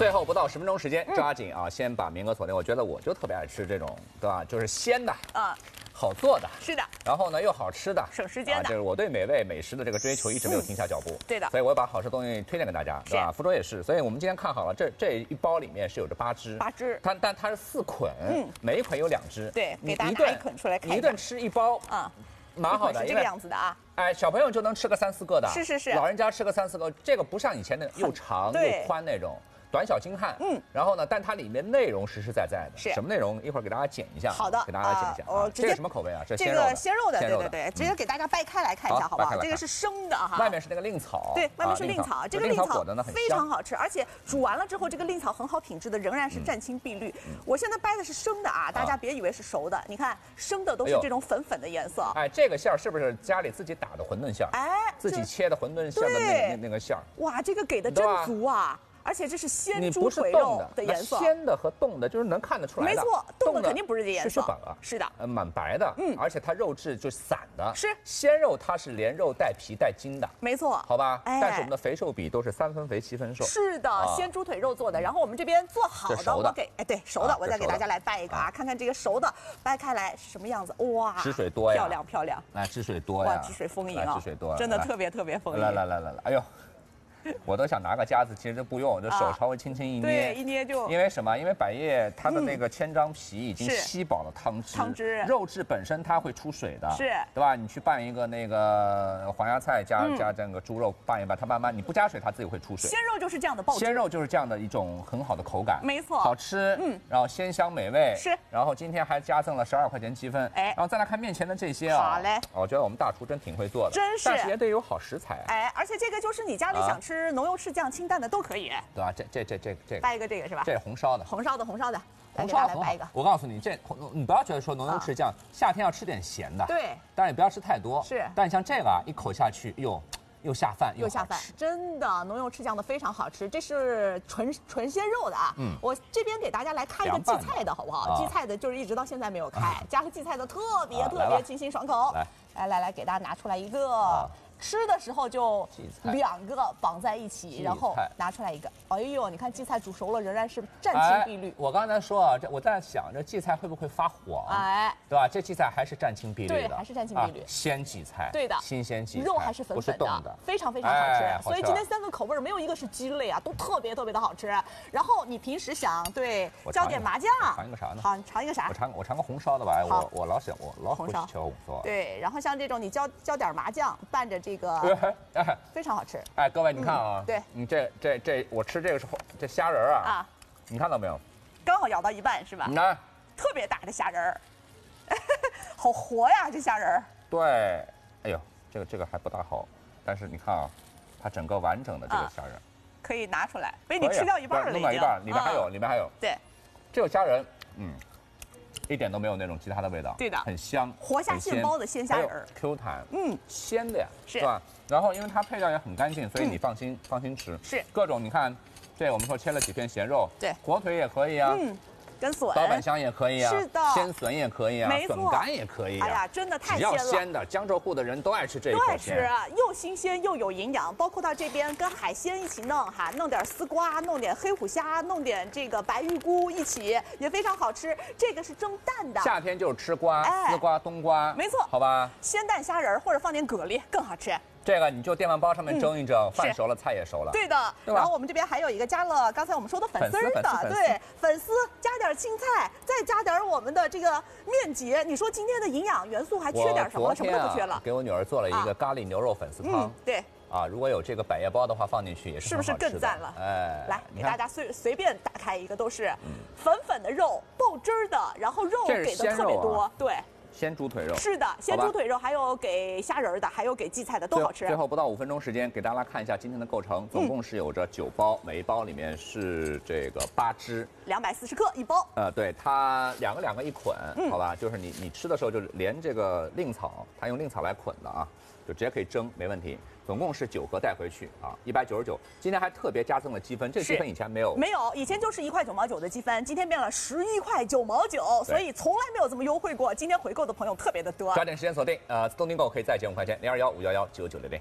最后不到10分钟时间，抓紧啊，先把明哥锁定。我觉得我就特别爱吃这种，对吧？就是鲜的啊。好做的， 是的， 然后呢又好吃的， 省时间的， 就是我对美味美食的这个追求一直没有停下脚步， 对的， 所以我把好吃东西推荐给大家，对吧？福州也是，所以我们今天看好了，这一包里面是有着8只，但它是4捆，每一捆有2只， 对，给大家一捆出来看， 你一顿吃1包啊，蛮好的， 是这个样子的啊。 哎，小朋友就能吃个3、4个的， 是， 老人家吃个3、4个，这个不像以前的又长又宽那种。短小精悍，然后呢，但它里面内容实实在在的，什么内容？一会儿给大家剪一下。 好的， 给大家剪一下。这个什么口味啊？这个鲜肉的，对，直接给大家掰开来看一下，好不好？这个是生的哈， 外面是那个令草， 对，外面是令草，这个令草果的呢非常好吃，而且煮完了之后，这个令草很好品质的，仍然是湛青碧绿。我现在掰的是生的啊，大家别以为是熟的，你看生的都是这种粉粉的颜色。 哎，这个馅儿是不是家里自己打的馄饨馅儿？哎，自己切的馄饨馅的那个馅儿。 哇，这个给的真足啊！而且这是鲜猪腿肉的颜色， 鲜的和冻的，就是能看得出来的。 没错，冻的肯定不是这颜色， 是的，蛮白的，而且它肉质就散的。 是鲜肉，它是连肉带皮带筋的， 没错， 好吧？但是我们的肥瘦比都是3分肥7分瘦。 是的，鲜猪腿肉做的。然后我们这边做好的，我给熟的，我再给大家来掰一个啊，看看这个熟的掰开来是什么样子。哇， 汁水多呀， 漂亮， 来汁水多呀， 哇，汁水丰盈啊， 汁水多， 真的特别丰盈。 来，哎呦。我都想拿个夹子，其实都不用，就手稍微轻轻一捏， 对，一捏就。 因为什么？因为百叶它的那个千张皮已经吸饱了汤汁，肉质本身它会出水的， 是， 对吧？你去拌一个那个黄芽菜加这个猪肉拌一拌，它慢慢你不加水，它自己会出水。 鲜肉就是这样的爆汁， 鲜肉就是这样的一种很好的口感， 没错， 好吃，然后鲜香美味， 是。 然后今天还加赠了12块钱积分，然后再来看面前的这些啊， 好嘞， 我觉得我们大厨真挺会做的， 真是， 但是也得有好食材， 而且这个就是你家里想吃浓油赤酱。清淡的都可以， 对吧？这掰一个这个是吧？ 这是红烧的， 红烧的， 来掰一个。我告诉你，你不要觉得说浓油赤酱，夏天要吃点咸的， 对， 但是也不要吃太多。 是， 但像这个啊，一口下去又下饭， 又下饭，真的浓油赤酱的非常好吃。这是纯鲜肉的啊，我这边给大家来开一个荠菜的好不好？荠菜的就是一直到现在没有开，加了荠菜的特别清新爽口。来，给大家拿出来一个。吃的时候就2个绑在一起，然后拿出来一个。哎呦，你看荠菜煮熟了仍然是湛青碧绿。 我刚才说啊，我在想这荠菜会不会发黄？对吧？这荠菜还是湛青碧绿的， 对，还是湛青碧绿。 鲜荠菜， 对的， 新鲜荠菜， 肉还是粉粉的，非常好吃。所以今天3个口味没有一个是鸡肋啊，都特别的好吃。然后你平时想浇点麻酱， 尝一个啥呢？ 好，尝一个啥？ 我尝个红烧的吧。我老喜欢红烧。 对，然后像这种你浇点麻酱拌着这个。非常好吃。 哎，各位，你看啊， 对， 你这我吃这个是这虾仁儿啊，你看到没有？ 刚好咬到一半是吧？ 你看， 特别大的虾仁儿，好活呀，这虾仁儿。 对，哎呦，这个还不大好，但是你看啊，它整个完整的这个虾仁可以拿出来，被你吃掉一半了， 弄到一半，里面还有。 对， 这个虾仁，一点都没有那种其他的味道， 对的， 很香， 活虾现包的鲜虾仁儿 ，Q 弹，鲜的呀， 是吧？然后因为它配料也很干净，所以你放心吃。 是各种你看，这我们说切了几片咸肉， 对， 火腿也可以啊， 跟笋、 老板香也可以啊， 是的， 鲜笋也可以啊，笋干也可以啊。 哎呀，真的太鲜了！ 只要鲜的，江浙沪的人都爱吃这一口鲜， 都爱吃，又新鲜又有营养。包括到这边跟海鲜一起弄哈，弄点丝瓜，弄点黑虎虾，弄点这个白玉菇一起，也非常好吃。这个是蒸蛋的， 夏天就是吃瓜，丝瓜、冬瓜， 没错， 好吧？ 鲜蛋虾仁或者放点蛤蜊更好吃。 这个你就电饭煲上面蒸一蒸，饭熟了，菜也熟了。 对的，然后我们这边还有一个加了刚才我们说的粉丝的，对，粉丝加点青菜，再加点我们的这个面结。你说今天的营养元素还缺点什么？什么都不缺了。 给我女儿做了一个咖喱牛肉粉丝汤， 对。 啊，如果有这个百叶包的话，放进去也是不是更赞了？ 哎， 来给大家随便打开一个，都是粉粉的肉，爆汁的，然后肉给的特别多，对。 鲜猪腿肉是的，鲜猪腿肉还有给虾仁的，还有给荠菜的，都好吃。 最后不到5分钟时间，给大家看一下今天的构成，总共是有着9包，每一包里面是这个8只 ，240克一包。 对，它两个一捆，好吧，就是你吃的时候就连这个令草，它用令草来捆的啊，就直接可以蒸，没问题。总共是9盒带回去啊，199。今天还特别加赠了积分，这积分以前没有， 以前就是1块9毛9的积分，今天变了11块9毛9，所以从来没有这么优惠过。今天回购的朋友特别的多， 抓紧时间锁定，自动订购可以再减5块钱，0215119960。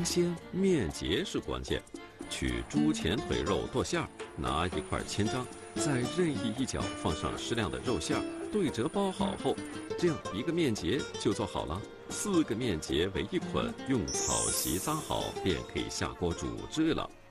先面结是关键。取猪前腿肉剁馅儿，拿一块铅章，在任意一角放上适量的肉馅儿，对折包好后，这样一个面结就做好了。4个面结为一捆，用草席扎好，便可以下锅煮制了。